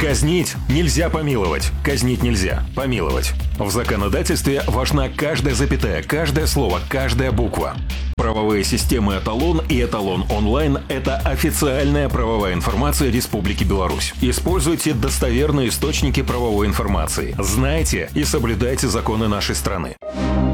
Казнить нельзя помиловать. Казнить нельзя помиловать. В законодательстве важна каждая запятая, каждое слово, каждая буква. Правовые системы «Эталон» и «Эталон онлайн» – это официальная правовая информация Республики Беларусь. Используйте достоверные источники правовой информации. Знайте и соблюдайте законы нашей страны.